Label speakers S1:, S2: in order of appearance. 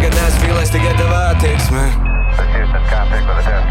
S1: gan neesmu vīlēs tikai tavā attieksmē.
S2: That's Houston, contact with the